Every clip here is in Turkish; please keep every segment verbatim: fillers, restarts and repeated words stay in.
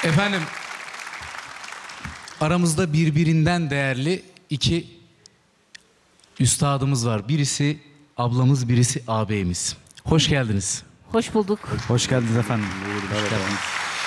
Efendim, aramızda birbirinden değerli iki üstadımız var. Birisi ablamız, birisi ağabeyimiz. Hoş geldiniz. Hoş bulduk. Hoş geldiniz efendim. Hoş geldiniz.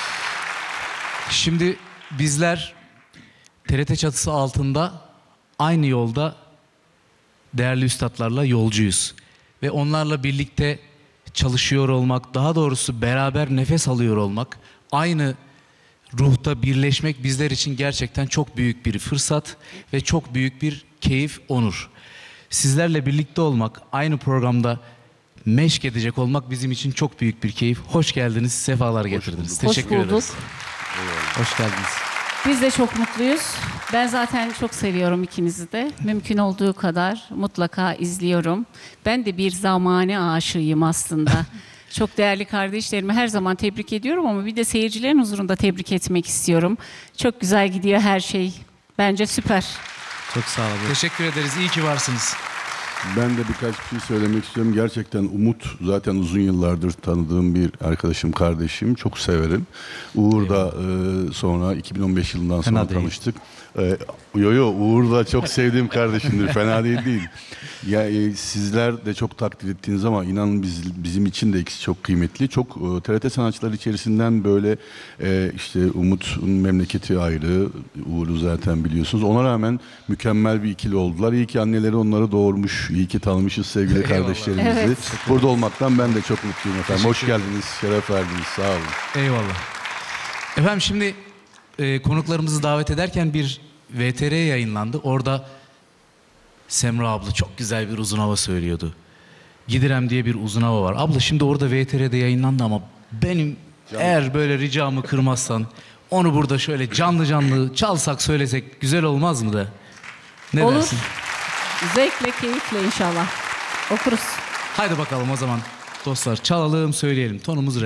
Şimdi bizler T R T çatısı altında aynı yolda değerli üstadlarla yolcuyuz. Ve onlarla birlikte çalışıyor olmak, daha doğrusu beraber nefes alıyor olmak, aynı ruhta birleşmek bizler için gerçekten çok büyük bir fırsat ve çok büyük bir keyif, onur. Sizlerle birlikte olmak, aynı programda meşk edecek olmak bizim için çok büyük bir keyif. Hoş geldiniz, sefalar getirdiniz. Teşekkür Hoş bulduk. ederiz. Hoş geldiniz. Biz de çok mutluyuz. Ben zaten çok seviyorum ikinizi de. Mümkün olduğu kadar mutlaka izliyorum. Ben de bir zamane aşığıyım aslında. Çok değerli kardeşlerimi her zaman tebrik ediyorum ama bir de seyircilerin huzurunda tebrik etmek istiyorum. Çok güzel gidiyor her şey. Bence süper. Çok sağ olun. Teşekkür ederiz. İyi ki varsınız. Ben de birkaç bir şey söylemek istiyorum. Gerçekten Umut zaten uzun yıllardır tanıdığım bir arkadaşım, kardeşim. Çok severim. Uğur da e, sonra iki bin on beş yılından sonra Fena değil. tanıştık. E, yo yo Uğur da çok sevdiğim kardeşimdir. Fena değil değil. Ya e, sizler de çok takdir ettiğiniz ama inanın biz, bizim için de ikisi çok kıymetli. Çok e, T R T sanatçıları içerisinden böyle e, işte Umut'un memleketi ayrı. Uğur'u zaten biliyorsunuz. Ona rağmen mükemmel bir ikili oldular. İyi ki anneleri onları doğurmuş. İyi ki tanımışız sevgili Eyvallah. kardeşlerimizi. Evet. Burada olmaktan ben de çok mutluyum efendim. Hoş Teşekkür geldiniz, şeref verdiniz. Sağ olun. Eyvallah. Efendim şimdi e, konuklarımızı davet ederken bir V T R yayınlandı. Orada Semra abla çok güzel bir uzun hava söylüyordu. Gidirem diye bir uzun hava var. Abla şimdi orada V T R'de yayınlandı ama benim eğer böyle ricamı kırmazsan onu burada şöyle canlı canlı çalsak söylesek güzel olmaz mı da? Ne Olur. dersin? Zevkle, keyifle inşallah. Okuruz. Haydi bakalım o zaman dostlar çalalım söyleyelim tonumuz